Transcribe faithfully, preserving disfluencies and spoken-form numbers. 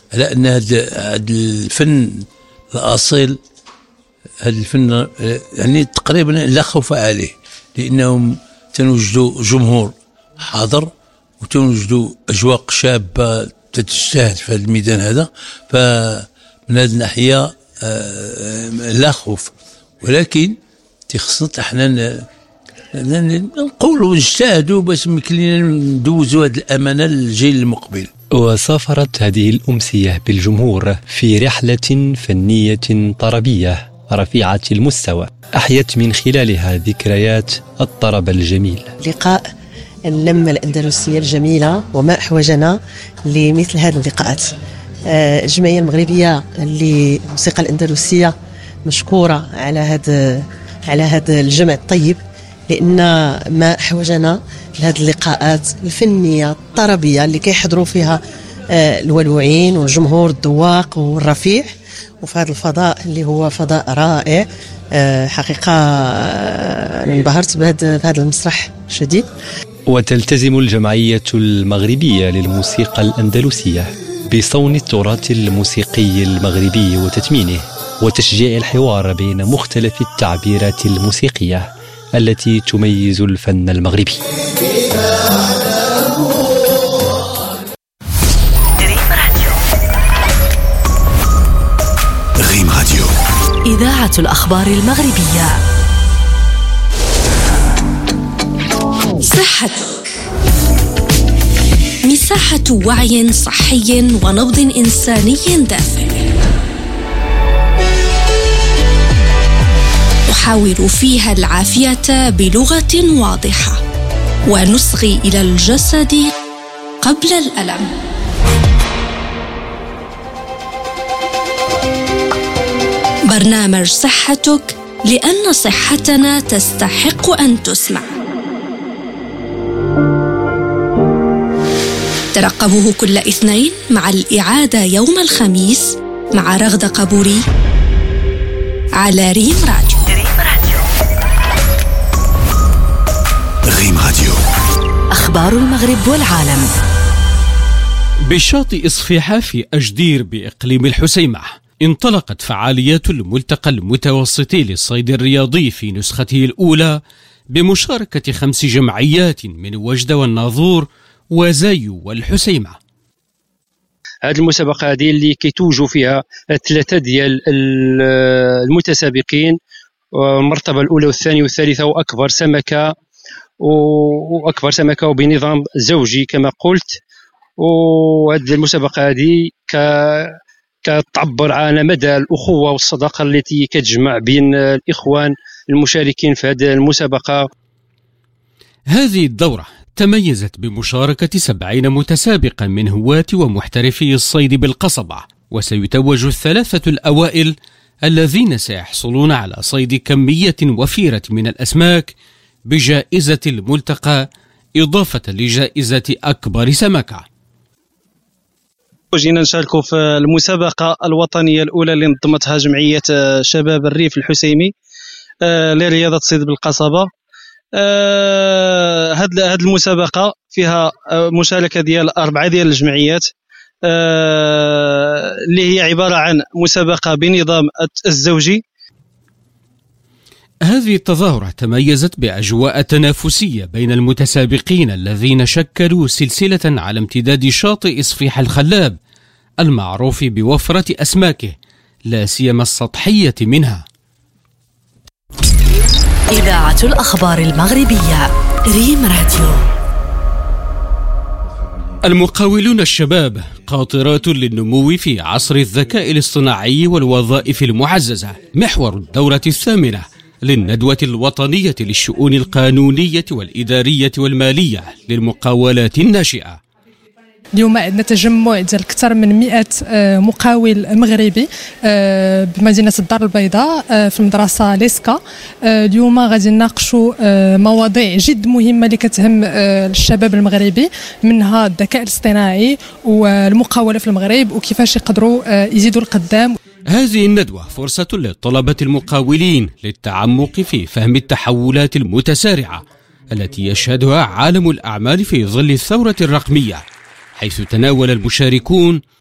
على أن هذا الفن الأصيل، هذا الفن يعني تقريبا لا خوف عليه، لأنهم تنوجدوا جمهور حاضر وتنوجدوا أجواء شابة تتجتهد في هذا الميدان هذا. فمن هذه الناحية لا خوف، ولكن تخصنا احنا نقولوا نجتهدوا باش يمكن ندوزوا هذه الأمانة للجيل المقبل. وسافرت هذه الأمسية بالجمهور في رحلة فنية طربية رفيعة المستوى، أحيت من خلالها ذكريات الطرب الجميل. لقاء اللمة الأندلسية الجميلة، وما أحوجنا لمثل هذه اللقاءات. الجمعية المغربية للموسيقى الأندلسية مشكورة على هذا على هذا الجمع الطيب، لأن ما أحوجنا لهذه اللقاءات الفنية الطربية اللي كيحضروا فيها الولوعين والجمهور الذواق والرفيع، وفي هذا الفضاء اللي هو فضاء رائع. حقيقة أنا انبهرت بهذا المسرح شديد. وتلتزم الجمعية المغربية للموسيقى الأندلسية بصون التراث الموسيقي المغربي وتثمينه، وتشجيع الحوار بين مختلف التعبيرات الموسيقية التي تميز الفن المغربي. ريم راديو، إذاعة الأخبار المغربية. صحتك، مساحة وعي صحي ونبض إنساني دافئ، نحاور فيها العافية بلغة واضحة، ونصغي إلى الجسد قبل الألم. برنامج صحتك، لأن صحتنا تستحق أن تسمع. ترقبوه كل اثنين مع الإعادة يوم الخميس مع رغدة قبوري على ريم راديو. ريم راديو، أخبار المغرب والعالم. بشاطئ صفيحة في أجدير بإقليم الحسيمة انطلقت فعاليات الملتقى المتوسطي للصيد الرياضي في نسخته الأولى بمشاركة خمس جمعيات من وجدة والناظور وزايو والحسيمة. هذه المسابقة هذه اللي كيتوجوا فيها ثلاثة ديال المتسابقين، المرتبة الأولى والثانية والثالثة، وأكبر سمكة وأكبر سمكة وبنظام زوجي كما قلت. وهذه المسابقة هذه كتعبر على مدى الأخوة والصداقة التي كتجمع بين الإخوان المشاركين في هذه المسابقة. هذه الدورة تميزت بمشاركة سبعين متسابقا من هواة ومحترفي الصيد بالقصبة، وسيتوج الثلاثة الأوائل الذين سيحصلون على صيد كمية وفيرة من الأسماك بجائزة الملتقى، إضافة لجائزة أكبر سمكة. جينا نشاركوا في المسابقة الوطنية الأولى اللي نظمتها جمعية شباب الريف الحسيمي لرياضة الصيد بالقصبة. هاد هاد المسابقة فيها مشاركة ديال أربعة ديال الجمعيات، اللي هي عبارة عن مسابقة بنظام الزوجي. هذه التظاهرة تميزت بأجواء تنافسية بين المتسابقين الذين شكلوا سلسلة على امتداد شاطئ صفيح الخلاب المعروف بوفرة أسماكه، لا سيما السطحية منها. إذاعة الأخبار المغربية، ريم راديو. المقاولون الشباب قاطرات للنمو في عصر الذكاء الاصطناعي والوظائف المعززة، محور الدورة الثامنة للندوة الوطنية للشؤون القانونية والإدارية والمالية للمقاولات الناشئة. اليوم عندنا تجمع ديال أكثر من مئة مقاول مغربي بمدينة الدار البيضاء في المدرسة ليسكا. اليوم غادي نناقشوا مواضيع جد مهمة اللي كتهم الشباب المغربي، منها الذكاء الاصطناعي والمقاولة في المغرب وكيفاش يقدروا يزيدوا القدام. هذه الندوة فرصة للطلبة المقاولين للتعمق في فهم التحولات المتسارعة التي يشهدها عالم الأعمال في ظل الثورة الرقمية، حيث تناول المشاركون